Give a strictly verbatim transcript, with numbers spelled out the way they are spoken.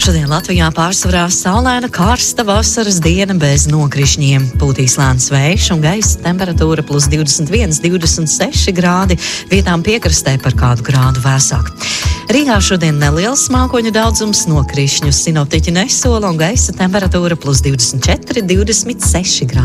Šodien Latvijā pārsvarā saulaina karsta vasaras diena bez nokrišņiem. Pūtīs lēns vējš un gaisa temperatūra plus divdesmit viens, divdesmit seši grādi, vietām piekrastē par kādu grādu vēsāk. Rīgā šodien neliels mākoņu daudzums, nokrišņus sinoptiķi nesola un gaisa temperatūra plus divdesmit četri, divdesmit seši grādi.